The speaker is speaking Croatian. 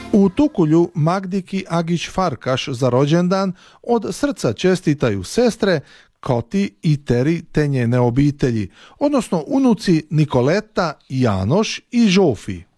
U Tukulju Magdiki Agić-Farkaš za rođendan od srca čestitaju sestre Koti i Teri te njene obitelji, odnosno unuci Nikoleta, Janoš i Žofi.